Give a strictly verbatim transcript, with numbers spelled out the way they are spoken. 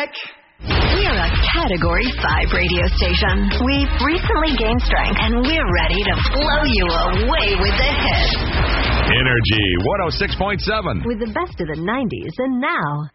back. We're a Category five radio station. We've recently gained strength, and we're ready to blow you away with the hits. Energy one oh six point seven. With the best of the nineties and now.